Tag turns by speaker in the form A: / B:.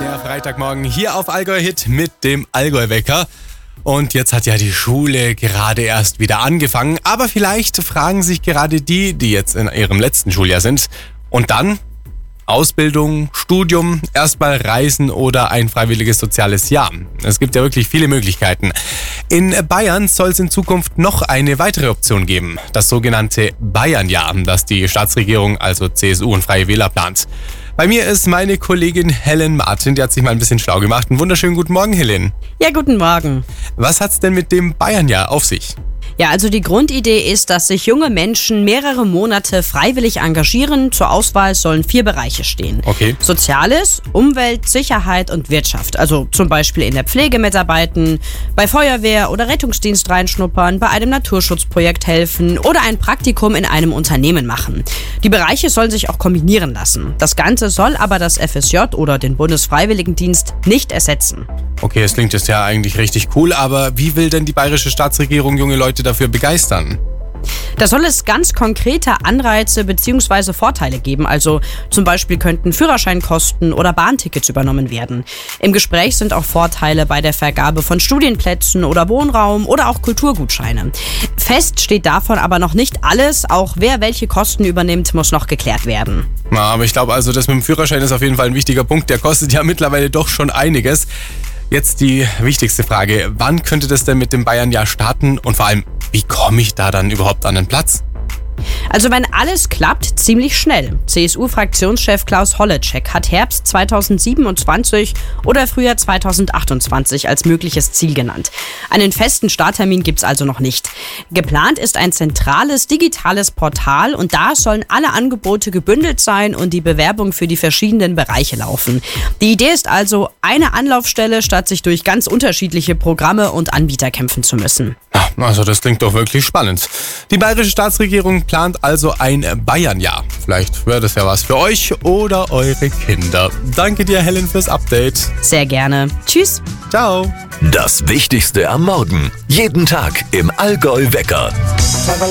A: Der Freitagmorgen hier auf Allgäu Hit mit dem Allgäu-Wecker. Und jetzt hat ja die Schule gerade erst wieder angefangen. Aber vielleicht fragen sich gerade die jetzt in ihrem letzten Schuljahr sind. Und dann Ausbildung, Studium, erstmal Reisen oder ein freiwilliges soziales Jahr. Es gibt ja wirklich viele Möglichkeiten. In Bayern soll es in Zukunft noch eine weitere Option geben. Das sogenannte Bayernjahr, das die Staatsregierung, also CSU und Freie Wähler, plant. Bei mir ist meine Kollegin Helen Martin, die hat sich mal ein bisschen schlau gemacht. Einen wunderschönen guten Morgen, Helen.
B: Ja, guten Morgen.
A: Was hat's denn mit dem Bayernjahr auf sich?
B: Ja, also die Grundidee ist, dass sich junge Menschen mehrere Monate freiwillig engagieren. Zur Auswahl sollen 4 Bereiche stehen.
A: Okay.
B: Soziales, Umwelt, Sicherheit und Wirtschaft. Also zum Beispiel in der Pflege mitarbeiten, bei Feuerwehr oder Rettungsdienst reinschnuppern, bei einem Naturschutzprojekt helfen oder ein Praktikum in einem Unternehmen machen. Die Bereiche sollen sich auch kombinieren lassen. Das Ganze soll aber das FSJ oder den Bundesfreiwilligendienst nicht ersetzen.
A: Okay, es klingt jetzt ja eigentlich richtig cool, aber wie will denn die bayerische Staatsregierung junge Leute dafür begeistern?
B: Da soll es ganz konkrete Anreize bzw. Vorteile geben. Also zum Beispiel könnten Führerscheinkosten oder Bahntickets übernommen werden. Im Gespräch sind auch Vorteile bei der Vergabe von Studienplätzen oder Wohnraum oder auch Kulturgutscheine. Fest steht davon aber noch nicht alles. Auch wer welche Kosten übernimmt, muss noch geklärt werden.
A: Na, aber ich glaube also, das mit dem Führerschein ist auf jeden Fall ein wichtiger Punkt. Der kostet ja mittlerweile doch schon einiges. Jetzt die wichtigste Frage. Wann könnte das denn mit dem Bayernjahr starten? Und vor allem, wie komme ich da dann überhaupt an den Platz?
B: Also wenn alles klappt, ziemlich schnell. CSU-Fraktionschef Klaus Holleczek hat Herbst 2027 oder Frühjahr 2028 als mögliches Ziel genannt. Einen festen Starttermin gibt's also noch nicht. Geplant ist ein zentrales digitales Portal und da sollen alle Angebote gebündelt sein und die Bewerbung für die verschiedenen Bereiche laufen. Die Idee ist also eine Anlaufstelle, statt sich durch ganz unterschiedliche Programme und Anbieter kämpfen zu müssen.
A: Also das klingt doch wirklich spannend. Die bayerische Staatsregierung plant also ein Bayernjahr. Vielleicht wäre das ja was für euch oder eure Kinder. Danke dir, Helen, fürs Update.
B: Sehr gerne. Tschüss.
A: Ciao.
C: Das Wichtigste am Morgen. Jeden Tag im Allgäu-Wecker.